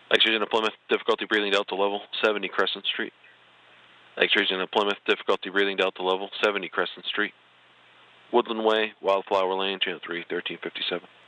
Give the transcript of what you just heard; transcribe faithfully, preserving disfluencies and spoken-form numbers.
X-rays into Plymouth, difficulty breathing Delta level, seventy Crescent Street. X-rays into Plymouth, difficulty breathing Delta level, seventy Crescent Street. Woodland Way, Wildflower Lane, channel three, thirteen fifty-seven.